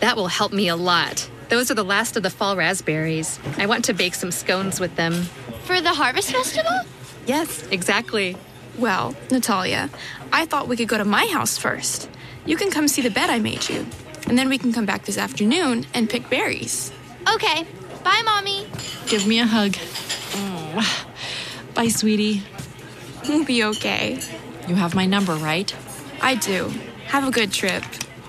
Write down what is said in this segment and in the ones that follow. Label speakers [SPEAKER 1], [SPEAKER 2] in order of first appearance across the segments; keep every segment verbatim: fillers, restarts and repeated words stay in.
[SPEAKER 1] That will help me a lot. Those are the last of the fall raspberries. I want to bake some scones with them.
[SPEAKER 2] For the Harvest Festival?
[SPEAKER 1] Yes, exactly.
[SPEAKER 3] Well, Natalia, I thought we could go to my house first. You can come see the bed I made you. And then we can come back this afternoon and pick berries.
[SPEAKER 2] Okay. Bye, Mommy.
[SPEAKER 4] Give me a hug. Oh. Bye, sweetie.
[SPEAKER 3] We'll be okay.
[SPEAKER 4] You have my number, right?
[SPEAKER 3] I do. Have a good trip.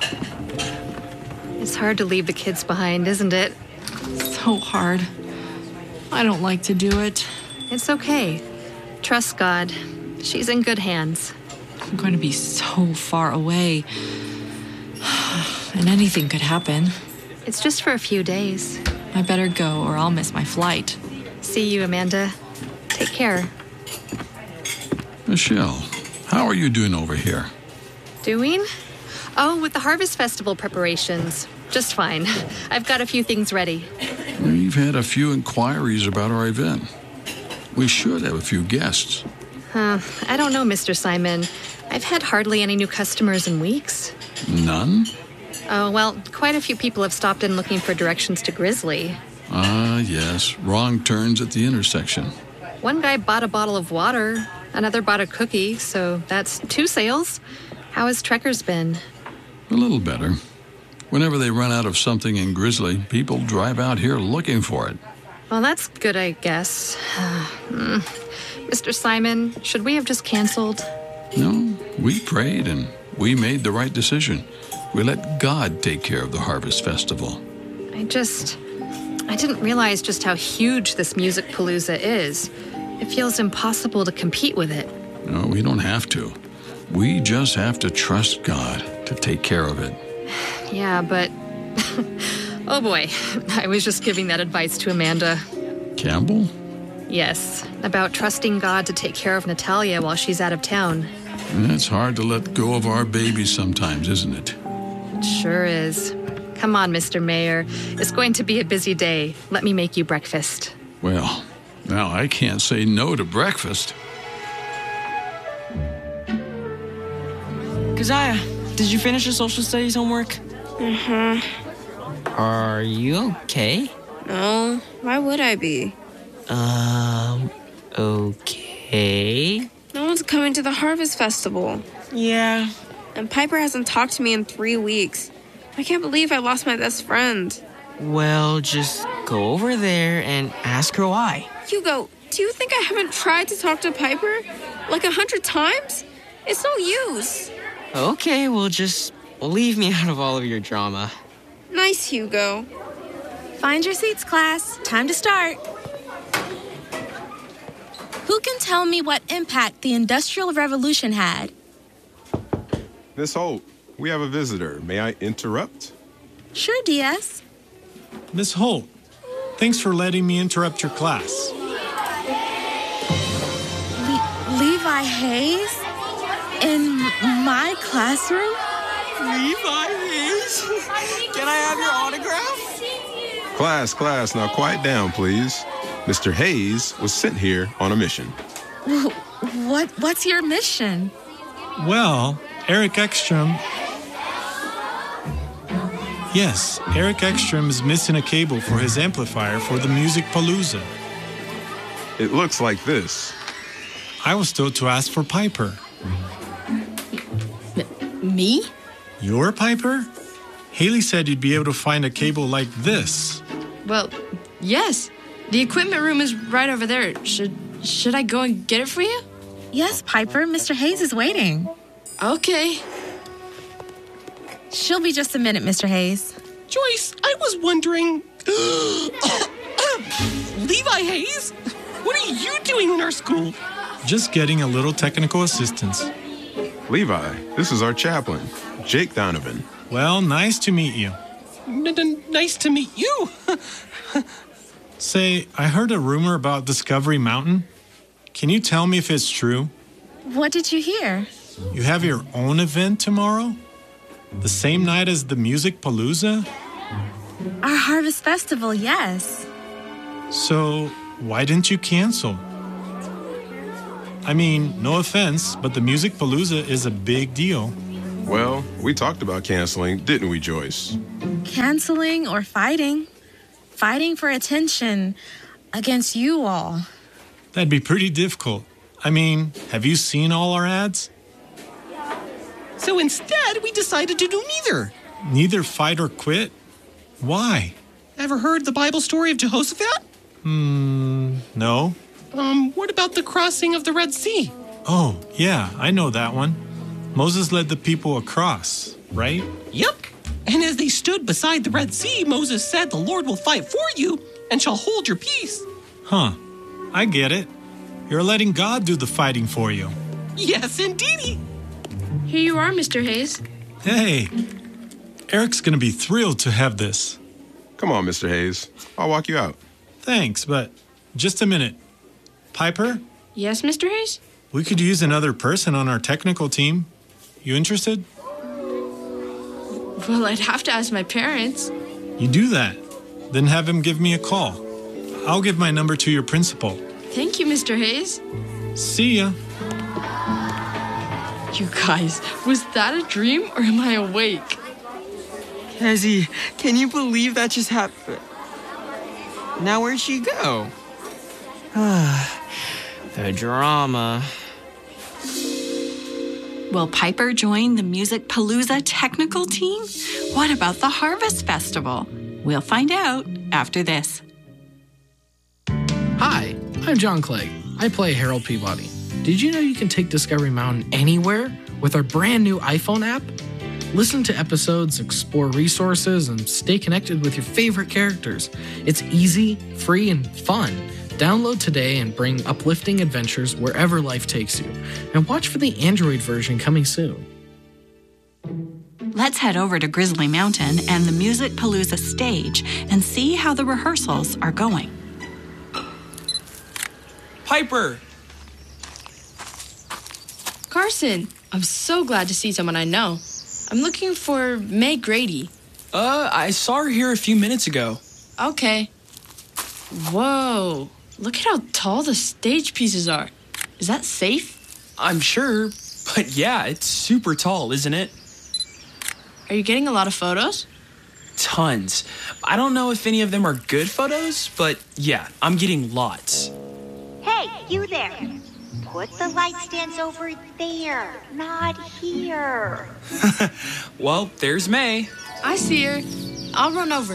[SPEAKER 1] It's hard to leave the kids behind, isn't it?
[SPEAKER 4] So hard. I don't like to do it.
[SPEAKER 1] It's okay. Trust God. She's in good hands.
[SPEAKER 4] I'm going to be so far away. And anything could happen.
[SPEAKER 1] It's just for a few days.
[SPEAKER 4] I better go or I'll miss my flight.
[SPEAKER 1] See you, Amanda. Take care.
[SPEAKER 5] Michelle, how are you doing over here?
[SPEAKER 1] Doing? Oh, with the Harvest Festival preparations. Just fine. I've got a few things ready.
[SPEAKER 5] We've had a few inquiries about our event. We should have a few guests.
[SPEAKER 1] Huh. I don't know, Mister Simon. I've had hardly any new customers in weeks.
[SPEAKER 5] None?
[SPEAKER 1] Oh, well, quite a few people have stopped in looking for directions to Grizzly.
[SPEAKER 5] Ah, yes. Wrong turns at the intersection.
[SPEAKER 1] One guy bought a bottle of water. Another bought a cookie, so that's two sales. How has Trekkers been?
[SPEAKER 5] A little better. Whenever they run out of something in Grizzly, people drive out here looking for it.
[SPEAKER 1] Well, that's good, I guess. Mister Simon, should we have just canceled?
[SPEAKER 5] No, we prayed and we made the right decision. We let God take care of the Harvest Festival.
[SPEAKER 1] I just... I didn't realize just how huge this Music Palooza is. It feels impossible to compete with it.
[SPEAKER 5] No, we don't have to. We just have to trust God to take care of it.
[SPEAKER 1] Yeah, but... oh boy, I was just giving that advice to Amanda.
[SPEAKER 5] Campbell?
[SPEAKER 1] Yes, about trusting God to take care of Natalia while she's out of town.
[SPEAKER 5] It's hard to let go of our babies sometimes, isn't it?
[SPEAKER 1] It sure is. Come on, Mister Mayor. It's going to be a busy day. Let me make you breakfast.
[SPEAKER 5] Well, now I can't say no to breakfast.
[SPEAKER 6] Keziah, did you finish your social studies homework?
[SPEAKER 7] Mm-hmm.
[SPEAKER 6] Are you okay?
[SPEAKER 7] No, why would I be?
[SPEAKER 6] Um, okay.
[SPEAKER 7] No one's coming to the Harvest Festival.
[SPEAKER 6] Yeah.
[SPEAKER 7] And Piper hasn't talked to me in three weeks. I can't believe I lost my best friend.
[SPEAKER 6] Well, just go over there and ask her why.
[SPEAKER 7] Hugo, do you think I haven't tried to talk to Piper? Like a hundred times? It's no use.
[SPEAKER 6] Okay, well, just leave me out of all of your drama.
[SPEAKER 7] Nice, Hugo.
[SPEAKER 8] Find your seats, class. Time to start. Who can tell me what impact the Industrial Revolution had?
[SPEAKER 9] Miss Holt, we have a visitor. May I interrupt?
[SPEAKER 8] Sure, D S.
[SPEAKER 10] Miss Holt, thanks for letting me interrupt your class.
[SPEAKER 8] Le- Levi Hayes? In my classroom?
[SPEAKER 6] Levi Hayes? Can I have your autograph?
[SPEAKER 9] Class, class, now quiet down, please. Mister Hayes was sent here on a mission.
[SPEAKER 8] What? What's your mission?
[SPEAKER 10] Well, Eric Ekstrom... Yes, Eric Ekstrom is missing a cable for his amplifier for the Music Palooza.
[SPEAKER 9] It looks like this.
[SPEAKER 10] I was told to ask for Piper.
[SPEAKER 8] M- me?
[SPEAKER 10] You're Piper? Haley said you'd be able to find a cable like this.
[SPEAKER 4] Well, yes. The equipment room is right over there. Should should I go and get it for you?
[SPEAKER 8] Yes, Piper. Mister Hayes is waiting.
[SPEAKER 4] Okay.
[SPEAKER 8] She'll be just a minute, Mister Hayes.
[SPEAKER 11] Joyce, I was wondering... Levi Hayes? What are you doing in our school?
[SPEAKER 10] Just getting a little technical assistance.
[SPEAKER 9] Levi, this is our chaplain, Jake Donovan.
[SPEAKER 10] Well, nice to meet you.
[SPEAKER 11] N- n- nice to meet you.
[SPEAKER 10] Say, I heard a rumor about Discovery Mountain. Can you tell me if it's true?
[SPEAKER 8] What did you hear?
[SPEAKER 10] You have your own event tomorrow? The same night as the Music Palooza?
[SPEAKER 8] Our Harvest Festival, yes.
[SPEAKER 10] So, why didn't you cancel? I mean, no offense, but the Music Palooza is a big deal.
[SPEAKER 9] Well, we talked about canceling, didn't we, Joyce?
[SPEAKER 8] Canceling or fighting? Fighting for attention against you all.
[SPEAKER 10] That'd be pretty difficult. I mean, have you seen all our ads?
[SPEAKER 11] So instead, we decided to do neither.
[SPEAKER 10] Neither fight or quit? Why?
[SPEAKER 11] Ever heard the Bible story of Jehoshaphat?
[SPEAKER 10] Hmm, no.
[SPEAKER 11] Um, what about the crossing of the Red Sea?
[SPEAKER 10] Oh, yeah, I know that one. Moses led the people across, right?
[SPEAKER 11] Yep. And as they stood beside the Red Sea, Moses said, "The Lord will fight for you and shall hold your peace."
[SPEAKER 10] Huh. I get it. You're letting God do the fighting for you.
[SPEAKER 11] Yes, indeedy.
[SPEAKER 4] Here you are, Mister Hayes.
[SPEAKER 10] Hey, Eric's gonna be thrilled to have this.
[SPEAKER 9] Come on, Mister Hayes. I'll walk you out.
[SPEAKER 10] Thanks, but just a minute. Piper,
[SPEAKER 4] Yes, Mister Hayes?
[SPEAKER 10] we could use another person on our technical team. You interested?
[SPEAKER 4] Well, I'd have to ask my parents.
[SPEAKER 10] You do that. Then have him give me a call. I'll give my number to your principal.
[SPEAKER 4] Thank you, Mister Hayes.
[SPEAKER 10] See ya.
[SPEAKER 4] You guys, was that a dream or am I awake?
[SPEAKER 6] Kezzy, can you believe that just happened? Now where'd she go? The drama.
[SPEAKER 12] Will Piper join the Music Palooza technical team? What about the Harvest Festival? We'll find out after this.
[SPEAKER 13] Hi, I'm John Clegg. I play Harold Peabody. Did you know you can take Discovery Mountain anywhere with our brand new iPhone app? Listen to episodes, explore resources, and stay connected with your favorite characters. It's easy, free, and fun. Download today and bring uplifting adventures wherever life takes you. And watch for the Android version coming soon.
[SPEAKER 12] Let's head over to Grizzly Mountain and the Music Palooza stage and see how the rehearsals are going.
[SPEAKER 14] Piper!
[SPEAKER 4] Carson, I'm so glad to see someone I know. I'm looking for May Grady.
[SPEAKER 14] Uh, I saw her here a few minutes ago.
[SPEAKER 4] Okay. Whoa, look at how tall the stage pieces are. Is that safe?
[SPEAKER 14] I'm sure, but yeah, it's super tall, isn't it?
[SPEAKER 4] Are you getting a lot of photos?
[SPEAKER 14] Tons. I don't know if any of them are good photos, but yeah, I'm getting lots.
[SPEAKER 15] Hey, you there. Put the light stands over there, not here.
[SPEAKER 14] Well, there's May.
[SPEAKER 4] I see her. I'll run over.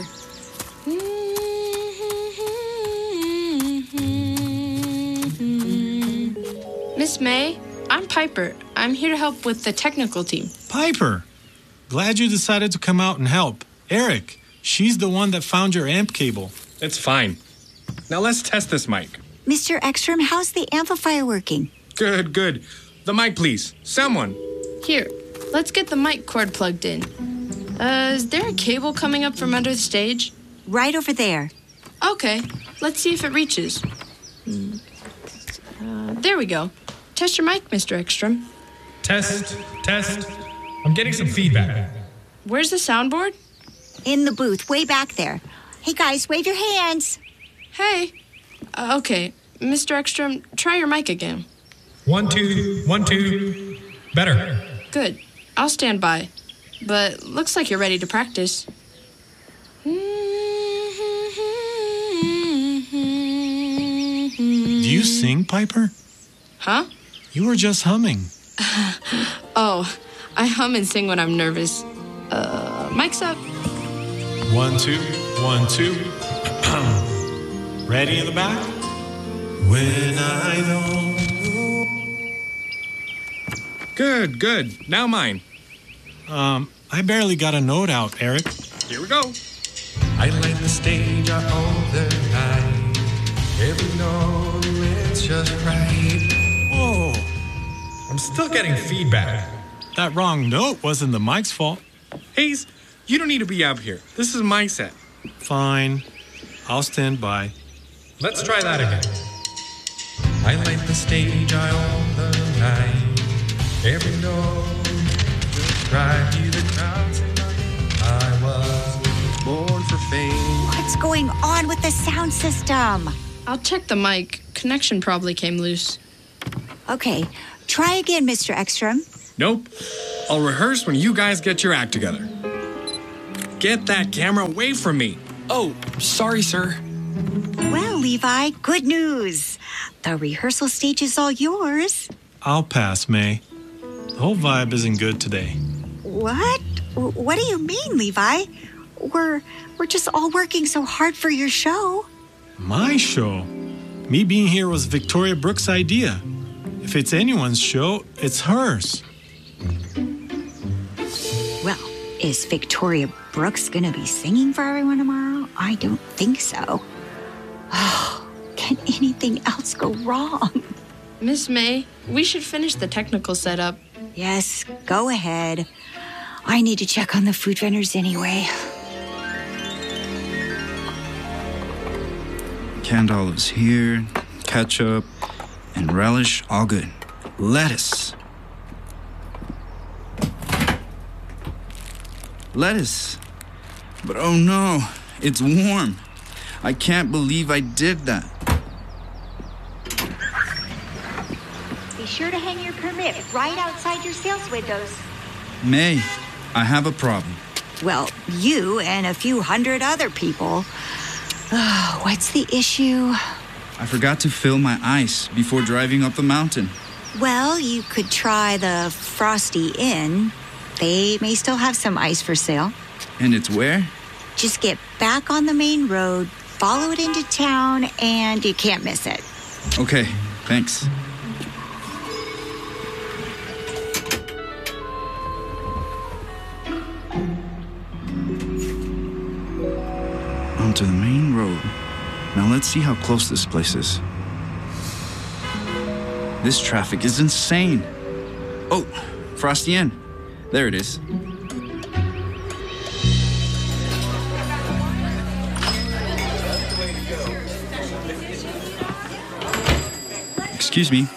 [SPEAKER 4] Miss May, I'm Piper. I'm here to help with the technical team.
[SPEAKER 10] Piper, glad you decided to come out and help. Eric, she's the one that found your amp cable.
[SPEAKER 16] It's fine. Now let's test this mic.
[SPEAKER 15] Mister Ekstrom, how's the amplifier working?
[SPEAKER 16] Good, good. The mic, please. Someone.
[SPEAKER 4] Here, let's get the mic cord plugged in. Uh, is there a cable coming up from under the stage?
[SPEAKER 15] Right over there.
[SPEAKER 4] Okay, let's see if it reaches. Uh, there we go. Test your mic, Mister Ekstrom.
[SPEAKER 16] Test, test. I'm getting some feedback.
[SPEAKER 4] Where's the soundboard?
[SPEAKER 15] In the booth, way back there. Hey guys, wave your hands.
[SPEAKER 4] Hey. Uh, okay, Mister Ekstrom, try your mic again.
[SPEAKER 16] One, two, one, two. Better.
[SPEAKER 4] Good. I'll stand by. But looks like you're ready to practice.
[SPEAKER 10] Do you sing, Piper?
[SPEAKER 4] Huh?
[SPEAKER 10] You were just humming.
[SPEAKER 4] Oh, I hum and sing when I'm nervous. Uh, mic's up.
[SPEAKER 10] One, two, one, two. Ready in the back? When I know.
[SPEAKER 16] Good, good. Now mine.
[SPEAKER 10] Um, I barely got a note out, Eric.
[SPEAKER 16] Here we go.
[SPEAKER 17] I light the stage up all the night. Every note, it's just right.
[SPEAKER 10] Whoa.
[SPEAKER 16] I'm still getting feedback.
[SPEAKER 10] That wrong note wasn't the mic's fault.
[SPEAKER 16] Hayes, you don't need to be up here. This is my set.
[SPEAKER 10] Fine. I'll stand by.
[SPEAKER 16] Let's try that again.
[SPEAKER 17] I light the stage all the night. Every note, just right. You the crowds and I was born for fame.
[SPEAKER 15] What's going on with the sound system?
[SPEAKER 4] I'll check the mic. Connection probably came loose.
[SPEAKER 15] Okay, try again, Mister Ekstrom.
[SPEAKER 16] Nope. I'll rehearse when you guys get your act together. Get that camera away from me.
[SPEAKER 14] Oh, sorry, sir.
[SPEAKER 15] Well, Levi, good news. The rehearsal stage is all yours.
[SPEAKER 10] I'll pass, May. The whole vibe isn't good today.
[SPEAKER 15] What? What do you mean, Levi? We're we're just all working so hard for your show.
[SPEAKER 10] My show? Me being here was Victoria Brooks' idea. If it's anyone's show, it's hers.
[SPEAKER 15] Well, is Victoria Brooks gonna be singing for everyone tomorrow? I don't think so. Oh, can anything else go wrong?
[SPEAKER 3] Miss May, we should finish the technical setup.
[SPEAKER 15] Yes, go ahead. I need to check on the food vendors anyway.
[SPEAKER 18] Canned olives here, ketchup, and relish, all good. Lettuce. Lettuce. But oh no, it's warm. I can't believe I did that.
[SPEAKER 15] Be sure to hang your permit right outside your sales windows.
[SPEAKER 18] May, I have a problem.
[SPEAKER 15] Well, you and a few hundred other people. Oh, what's the issue?
[SPEAKER 18] I forgot to fill my ice before driving up the mountain.
[SPEAKER 15] Well, you could try the Frosty Inn. They may still have some ice for sale.
[SPEAKER 18] And it's where?
[SPEAKER 15] Just get back on the main road, follow it into town, and you can't miss it.
[SPEAKER 18] Okay, thanks. Onto the main road. Now let's see how close this place is. This traffic is insane. Oh, Frosty Inn. There it is. Excuse me.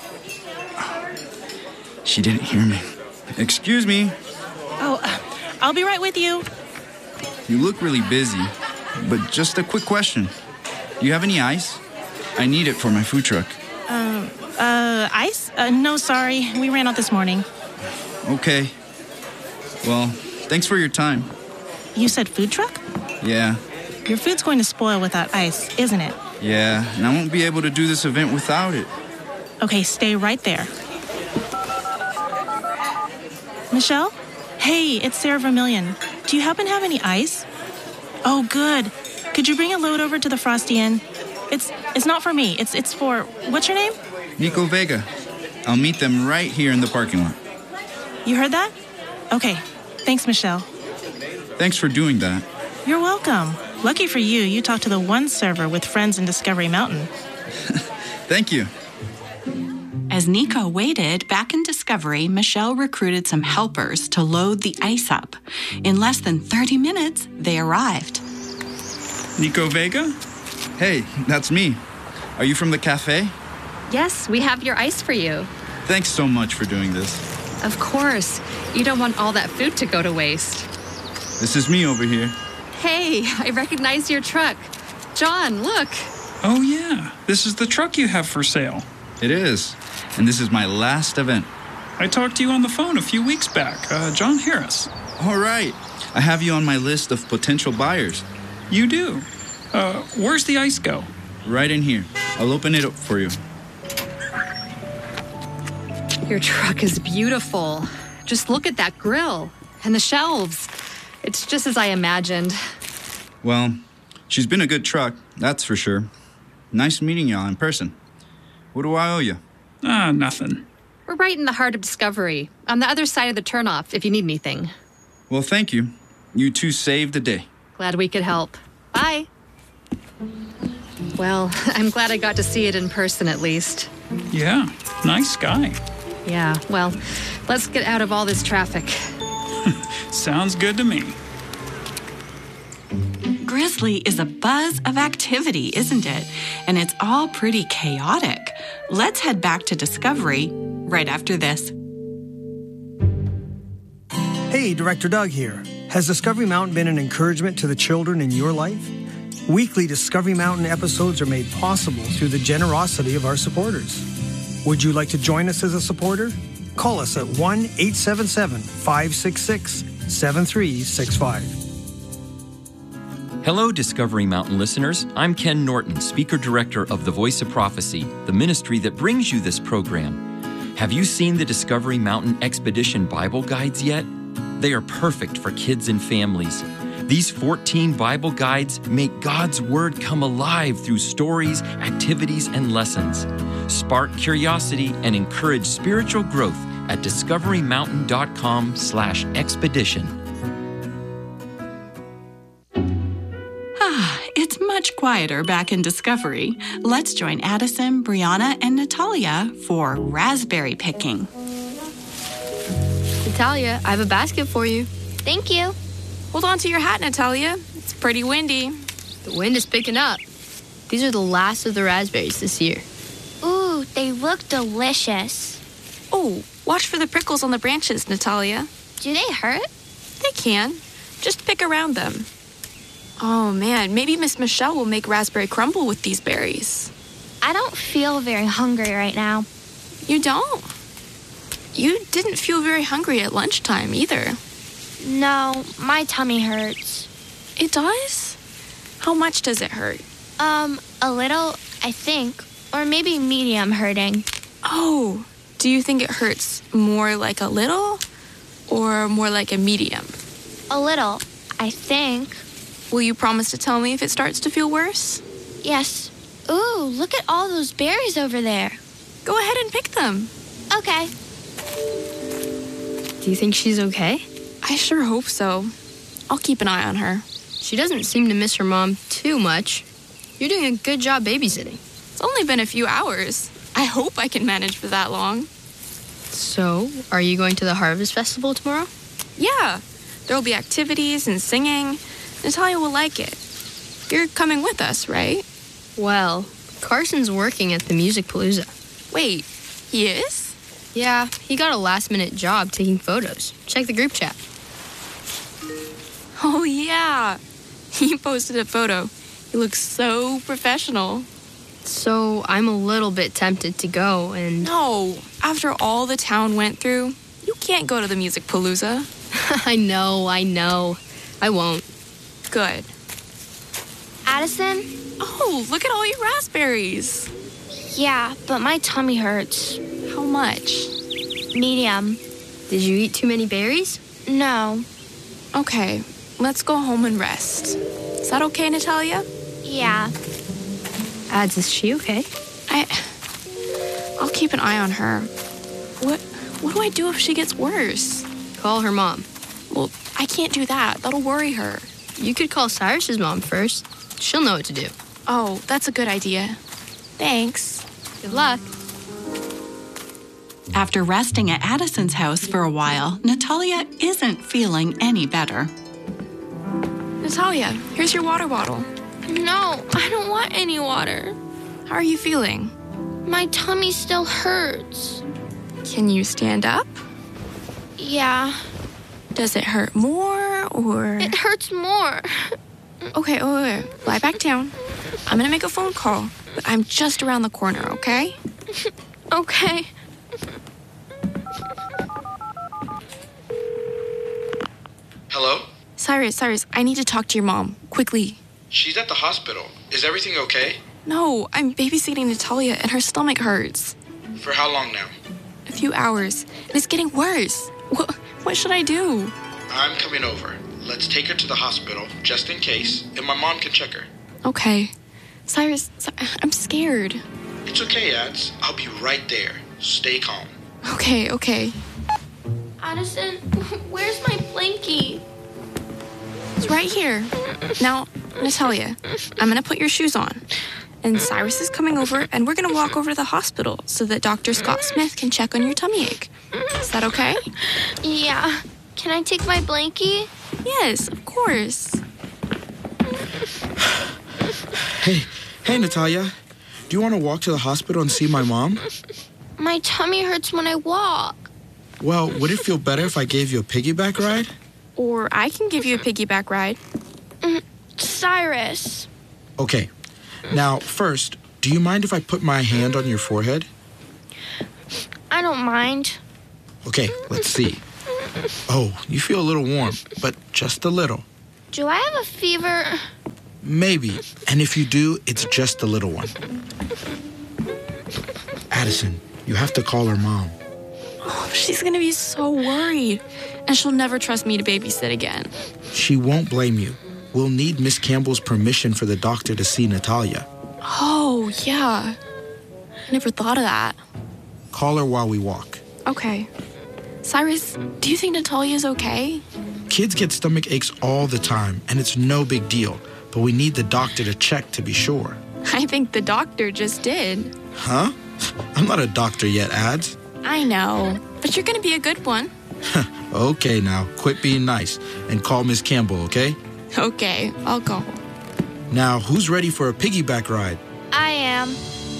[SPEAKER 18] She didn't hear me. Excuse me.
[SPEAKER 19] Oh, I'll be right with you.
[SPEAKER 18] You look really busy, but just a quick question. Do you have any ice? I need it for my food truck.
[SPEAKER 19] Um, uh, ice? Uh, no, sorry. We ran out this morning.
[SPEAKER 18] Okay. Well, thanks for your time.
[SPEAKER 19] You said food truck?
[SPEAKER 18] Yeah.
[SPEAKER 19] Your food's going to spoil without ice, isn't it?
[SPEAKER 18] Yeah, and I won't be able to do this event without it.
[SPEAKER 19] Okay, stay right there. Michelle? Hey, it's Sarah Vermillion. Do you happen to have any ice? Oh, good. Could you bring a load over to the Frosty Inn? It's it's not for me. It's it's for, what's your name?
[SPEAKER 18] Nico Vega. I'll meet them right here in the parking lot.
[SPEAKER 19] You heard that? Okay. Thanks, Michelle.
[SPEAKER 18] Thanks for doing that.
[SPEAKER 19] You're welcome. Lucky for you, you talked to the one server with friends in Discovery Mountain.
[SPEAKER 18] Thank you.
[SPEAKER 12] As Nico waited back in Discovery, Michelle recruited some helpers to load the ice up. In less than thirty minutes, they arrived.
[SPEAKER 18] Nico Vega? Hey, that's me. Are you from the cafe?
[SPEAKER 1] Yes, we have your ice for you.
[SPEAKER 18] Thanks so much for doing this.
[SPEAKER 1] Of course. You don't want all that food to go to waste.
[SPEAKER 18] This is me over here.
[SPEAKER 1] Hey, I recognize your truck. John, look.
[SPEAKER 20] Oh, yeah. This is the truck you have for sale.
[SPEAKER 18] It is. And this is my last event.
[SPEAKER 20] I talked to you on the phone a few weeks back. Uh, John Harris.
[SPEAKER 18] All right. I have you on my list of potential buyers.
[SPEAKER 20] You do? Uh, where's the ice go?
[SPEAKER 18] Right in here. I'll open it up for you.
[SPEAKER 1] Your truck is beautiful. Just look at that grill and the shelves. It's just as I imagined.
[SPEAKER 18] Well, she's been a good truck, that's for sure. Nice meeting y'all in person. What do I owe you?
[SPEAKER 20] Ah, nothing.
[SPEAKER 1] We're right in the heart of Discovery, on the other side of the turnoff if you need anything.
[SPEAKER 18] Well, thank you. You two saved the day.
[SPEAKER 1] Glad we could help. Bye. Well, I'm glad I got to see it in person at least.
[SPEAKER 20] Yeah, nice guy.
[SPEAKER 1] Yeah, well, let's get out of all this traffic.
[SPEAKER 20] Sounds good to me.
[SPEAKER 12] Grizzly is a buzz of activity, isn't it? And it's all pretty chaotic. Let's head back to Discovery right after this.
[SPEAKER 21] Hey, Director Doug here. Has Discovery Mountain been an encouragement to the children in your life? Weekly Discovery Mountain episodes are made possible through the generosity of our supporters. Would you like to join us as a supporter? call us at one eight seven seven, five six six, seven three six five.
[SPEAKER 2] Hello, Discovery Mountain listeners. I'm Ken Norton, Speaker Director of The Voice of Prophecy, the ministry that brings you this program. Have you seen the Discovery Mountain Expedition Bible Guides yet? They are perfect for kids and families. These fourteen Bible guides make God's Word come alive through stories, activities, and lessons. Spark curiosity and encourage spiritual growth at discoverymountain.com slash expedition.
[SPEAKER 12] Ah, it's much quieter back in Discovery. Let's join Addison, Brianna, and Natalia for raspberry picking.
[SPEAKER 3] Natalia, I have a basket for you.
[SPEAKER 7] Thank you.
[SPEAKER 3] Hold on to your hat, Natalia. It's pretty windy.
[SPEAKER 22] The wind is picking up. These are the last of the raspberries this year.
[SPEAKER 7] Ooh, they look delicious.
[SPEAKER 3] Oh, watch for the prickles on the branches, Natalia.
[SPEAKER 7] Do they hurt?
[SPEAKER 3] They can. Just pick around them. Oh, man, maybe Miss Michelle will make raspberry crumble with these berries.
[SPEAKER 7] I don't feel very hungry right now.
[SPEAKER 3] You don't? You didn't feel very hungry at lunchtime either.
[SPEAKER 7] No, my tummy hurts.
[SPEAKER 3] It does? How much does it hurt?
[SPEAKER 7] Um, a little, I think. Or maybe medium hurting.
[SPEAKER 3] Oh, do you think it hurts more like a little or more like a medium?
[SPEAKER 7] A little, I think.
[SPEAKER 3] Will you promise to tell me if it starts to feel worse?
[SPEAKER 7] Yes. Ooh, look at all those berries over there.
[SPEAKER 3] Go ahead and pick them.
[SPEAKER 7] Okay.
[SPEAKER 22] Do you think she's okay?
[SPEAKER 3] I sure hope so. I'll keep an eye on her.
[SPEAKER 22] She doesn't seem to miss her mom too much. You're doing a good job babysitting.
[SPEAKER 3] It's only been a few hours. I hope I can manage for that long.
[SPEAKER 22] So, are you going to the Harvest Festival tomorrow?
[SPEAKER 3] Yeah. There'll be activities and singing. Natalia will like it. You're coming with us, right?
[SPEAKER 22] Well, Carson's working at the Music Palooza.
[SPEAKER 3] Wait, he is?
[SPEAKER 22] Yeah, he got a last-minute job taking photos. Check the group chat.
[SPEAKER 3] Oh, yeah. He posted a photo. He looks so professional.
[SPEAKER 22] So I'm a little bit tempted to go and...
[SPEAKER 3] No, after all the town went through, you can't go to the Music Palooza.
[SPEAKER 22] I know, I know. I won't.
[SPEAKER 3] Good.
[SPEAKER 7] Addison?
[SPEAKER 3] Oh, look at all your raspberries.
[SPEAKER 7] Yeah, but my tummy hurts.
[SPEAKER 3] How much?
[SPEAKER 7] Medium.
[SPEAKER 22] Did you eat too many berries?
[SPEAKER 7] No.
[SPEAKER 3] Okay, let's go home and rest. Is that okay, Natalia?
[SPEAKER 7] Yeah.
[SPEAKER 22] Ads, is she okay?
[SPEAKER 3] I... I'll keep an eye on her. What... What do I do if she gets worse?
[SPEAKER 22] Call her mom.
[SPEAKER 3] Well, I can't do that. That'll worry her.
[SPEAKER 22] You could call Cyrus's mom first. She'll know what to do.
[SPEAKER 3] Oh, that's a good idea. Thanks.
[SPEAKER 22] Good luck.
[SPEAKER 12] After resting at Addison's house for a while, Natalia isn't feeling any better.
[SPEAKER 3] Natalia, here's your water bottle.
[SPEAKER 7] No, I don't want any water.
[SPEAKER 3] How are you feeling?
[SPEAKER 7] My tummy still hurts.
[SPEAKER 3] Can you stand up?
[SPEAKER 7] Yeah.
[SPEAKER 3] Does it hurt more or...
[SPEAKER 7] It hurts more.
[SPEAKER 3] Okay, oh, wait, wait. Lie back down. I'm gonna make a phone call, but I'm just around the corner, okay?
[SPEAKER 7] Okay.
[SPEAKER 23] Hello?
[SPEAKER 3] Cyrus, Cyrus, I need to talk to your mom, quickly.
[SPEAKER 23] She's at the hospital. Is everything okay?
[SPEAKER 3] No, I'm babysitting Natalia and her stomach hurts.
[SPEAKER 23] For how long now?
[SPEAKER 3] A few hours, and it's getting worse. What, what should I do?
[SPEAKER 23] I'm coming over. Let's take her to the hospital, just in case, and my mom can check her.
[SPEAKER 3] Okay. Cyrus, I'm scared.
[SPEAKER 23] It's okay, Ads. I'll be right there. Stay calm.
[SPEAKER 3] Okay, okay.
[SPEAKER 7] Addison, where's my blankie?
[SPEAKER 3] It's right here. Now, Natalia, I'm gonna put your shoes on. And Cyrus is coming over, and we're gonna walk over to the hospital so that Doctor Scott Smith can check on your tummy ache. Is that okay?
[SPEAKER 7] Yeah. Can I take my blankie?
[SPEAKER 3] Yes, of course.
[SPEAKER 23] Hey, hey, Natalia. Do you want to walk to the hospital and see my mom?
[SPEAKER 7] My tummy hurts when I walk.
[SPEAKER 23] Well, would it feel better if I gave you a piggyback ride?
[SPEAKER 3] Or I can give you a piggyback ride.
[SPEAKER 7] Mm, Cyrus.
[SPEAKER 23] Okay. Now, first, do you mind if I put my hand on your forehead?
[SPEAKER 7] I don't mind.
[SPEAKER 23] Okay, let's see. Oh, you feel a little warm, but just a little.
[SPEAKER 7] Do I have a fever?
[SPEAKER 23] Maybe. And if you do, it's just a little one. Addison, you have to call her mom.
[SPEAKER 3] Oh, she's gonna be so worried. And she'll never trust me to babysit again.
[SPEAKER 23] She won't blame you. We'll need Miss Campbell's permission for the doctor to see Natalia.
[SPEAKER 3] Oh, yeah. I never thought of that.
[SPEAKER 23] Call her while we walk.
[SPEAKER 3] Okay. Cyrus, do you think Natalia's okay?
[SPEAKER 23] Kids get stomach aches all the time, and it's no big deal. But we need the doctor to check to be sure.
[SPEAKER 3] I think the doctor just did.
[SPEAKER 23] Huh? I'm not a doctor yet, Ads.
[SPEAKER 3] I know, but you're gonna be a good one.
[SPEAKER 23] Okay, now, quit being nice and call Miss Campbell, okay?
[SPEAKER 3] Okay, I'll go.
[SPEAKER 23] Now, who's ready for a piggyback ride?
[SPEAKER 7] I am.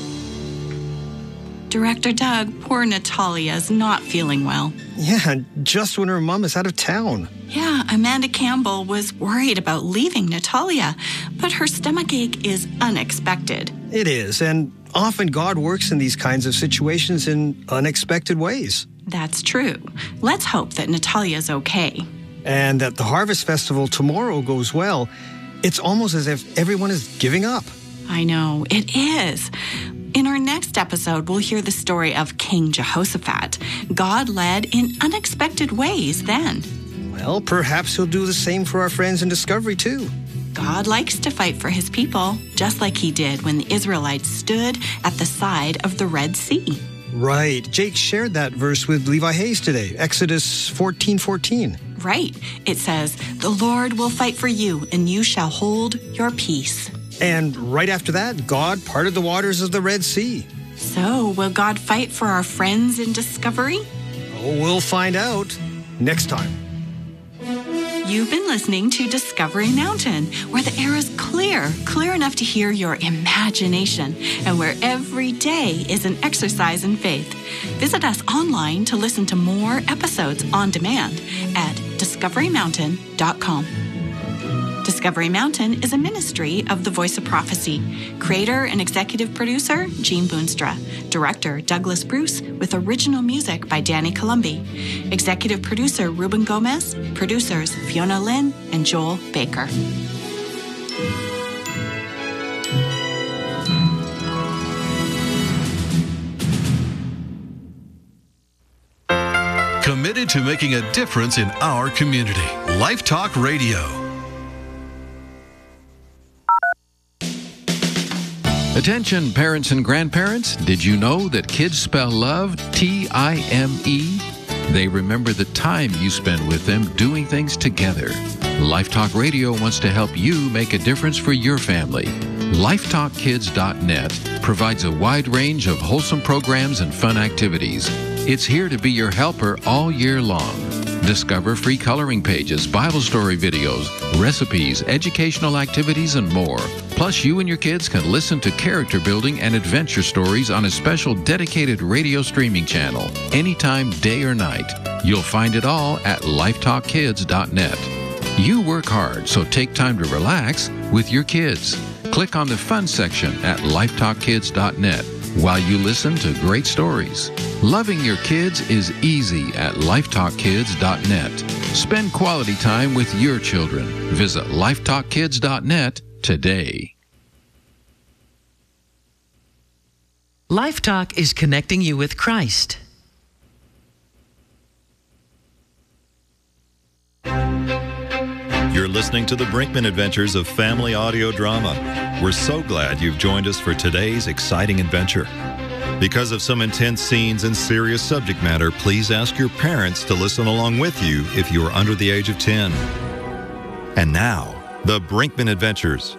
[SPEAKER 12] Director Doug, poor Natalia's not feeling well.
[SPEAKER 21] Yeah, just when her mom is out of town.
[SPEAKER 12] Yeah, Amanda Campbell was worried about leaving Natalia, but her stomachache is unexpected.
[SPEAKER 21] It is, and often God works in these kinds of situations in unexpected ways.
[SPEAKER 12] That's true. Let's hope that Natalia's okay.
[SPEAKER 21] And that the Harvest Festival tomorrow goes well. It's almost as if everyone is giving up.
[SPEAKER 12] I know, it is. In our next episode, we'll hear the story of King Jehoshaphat. God led in unexpected ways then.
[SPEAKER 21] Well, perhaps he'll do the same for our friends in Discovery, too.
[SPEAKER 12] God likes to fight for his people, just like he did when the Israelites stood at the side of the Red Sea.
[SPEAKER 21] Right. Jake shared that verse with Levi Hayes today, Exodus fourteen fourteen.
[SPEAKER 12] Right. It says, "The Lord will fight for you, and you shall hold your peace."
[SPEAKER 21] And right after that, God parted the waters of the Red Sea.
[SPEAKER 12] So, will God fight for our friends in Discovery?
[SPEAKER 21] Oh, we'll find out next time.
[SPEAKER 12] You've been listening to Discovery Mountain, where the air is clear, clear enough to hear your imagination, and where every day is an exercise in faith. Visit us online to listen to more episodes on demand at discovery mountain dot com. Discovery Mountain is a ministry of the Voice of Prophecy. Creator and executive producer, Gene Boonstra. Director, Douglas Bruce, with original music by Danny Columbi. Executive producer, Ruben Gomez. Producers, Fiona Lynn and Joel Baker.
[SPEAKER 5] Committed to making a difference in our community. Life Talk Radio.
[SPEAKER 8] Attention parents and grandparents, did you know that kids spell love T I M E? They remember the time you spend with them doing things together. Life Talk Radio wants to help you make a difference for your family. life talk kids dot net provides a wide range of wholesome programs and fun activities. It's here to be your helper all year long. Discover free coloring pages, Bible story videos, recipes, educational activities, and more. Plus, you and your kids can listen to character building and adventure stories on a special dedicated radio streaming channel, anytime, day or night. You'll find it all at life talk kids dot net. You work hard, so take time to relax with your kids. Click on the fun section at life talk kids dot net while you listen to great stories. Loving your kids is easy at life talk kids dot net. Spend quality time with your children. Visit life talk kids dot net today.
[SPEAKER 11] Life Talk is connecting you with Christ.
[SPEAKER 24] You're listening to the Brinkman Adventures of Family Audio Drama. We're so glad you've joined us for today's exciting adventure. Because of some intense scenes and serious subject matter, please ask your parents to listen along with you if you are under the age of ten. And now, the Brinkman Adventures.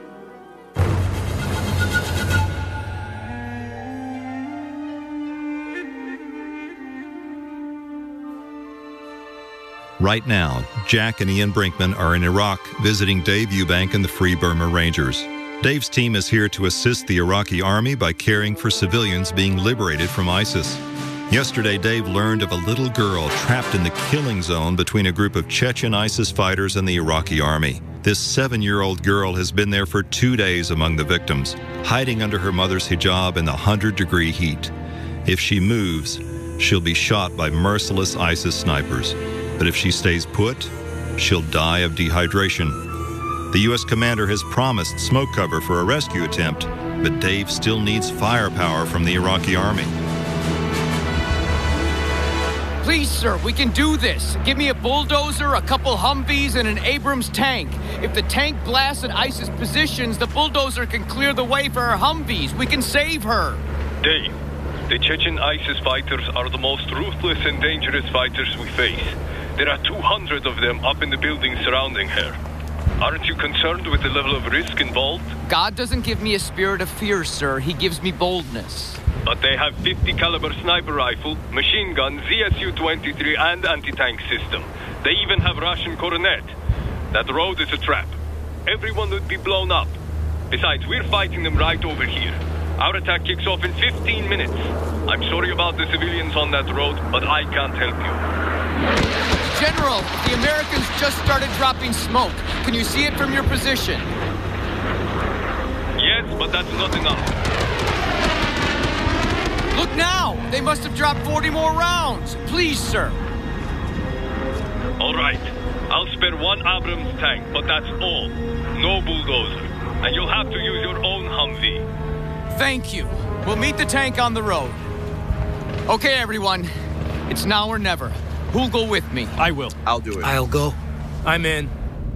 [SPEAKER 24] Right now, Jack and Ian Brinkman are in Iraq visiting Dave Eubank and the Free Burma Rangers. Dave's team is here to assist the Iraqi army by caring for civilians being liberated from ISIS. Yesterday, Dave learned of a little girl trapped in the killing zone between a group of Chechen ISIS fighters and the Iraqi army. This seven-year-old girl has been there for two days among the victims, hiding under her mother's hijab in the hundred-degree heat. If she moves, she'll be shot by merciless ISIS snipers. But if she stays put, she'll die of dehydration. The U S commander has promised smoke cover for a rescue attempt, but Dave still needs firepower from the Iraqi army.
[SPEAKER 6] Please, sir, we can do this. Give me a bulldozer, a couple Humvees, and an Abrams tank. If the tank blasts at ISIS positions, the bulldozer can clear the way for our Humvees. We can save her.
[SPEAKER 9] Dave, the Chechen ISIS fighters are the most ruthless and dangerous fighters we face. There are two hundred of them up in the buildings surrounding her. Aren't you concerned with the level of risk involved?
[SPEAKER 6] God doesn't give me a spirit of fear, sir. He gives me boldness.
[SPEAKER 9] But they have fifty caliber sniper rifle, machine gun, Z S U twenty-three, and anti-tank system. They even have Russian Coronet. That road is a trap. Everyone would be blown up. Besides, we're fighting them right over here. Our attack kicks off in fifteen minutes. I'm sorry about the civilians on that road, but I can't help you.
[SPEAKER 6] General, the Americans just started dropping smoke. Can you see it from your position?
[SPEAKER 9] Yes, but that's not enough.
[SPEAKER 6] Look now! They must have dropped forty more rounds. Please, sir.
[SPEAKER 9] All right. I'll spare one Abrams tank, but that's all. No bulldozer. And you'll have to use your own Humvee.
[SPEAKER 6] Thank you. We'll meet the tank on the road. Okay, everyone. It's now or never. Who'll go with me?
[SPEAKER 13] I will.
[SPEAKER 17] I'll do it.
[SPEAKER 13] I'll go. I'm in.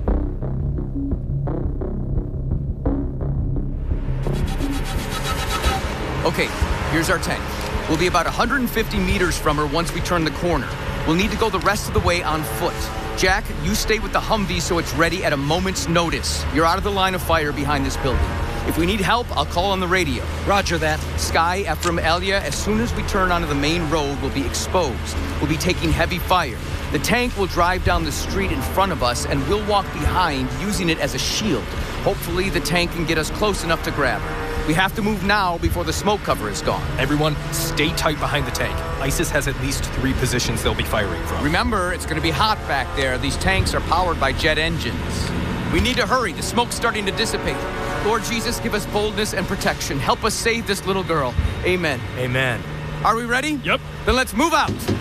[SPEAKER 6] Okay, here's our tank. We'll be about one hundred fifty meters from her once we turn the corner. We'll need to go the rest of the way on foot. Jack, you stay with the Humvee so it's ready at a moment's notice. You're out of the line of fire behind this building. If we need help, I'll call on the radio.
[SPEAKER 13] Roger that.
[SPEAKER 6] Sky, Ephraim, Elia, as soon as we turn onto the main road, we'll be exposed. We'll be taking heavy fire. The tank will drive down the street in front of us, and we'll walk behind, using it as a shield. Hopefully, the tank can get us close enough to grab her. We have to move now before the smoke cover is gone.
[SPEAKER 13] Everyone, stay tight behind the tank. ISIS has at least three positions they'll be firing from.
[SPEAKER 6] Remember, it's going to be hot back there. These tanks are powered by jet engines. We need to hurry. The smoke's starting to dissipate. Lord Jesus, give us boldness and protection. Help us save this little girl. Amen.
[SPEAKER 13] Amen.
[SPEAKER 6] Are we ready?
[SPEAKER 13] Yep.
[SPEAKER 6] Then let's move out.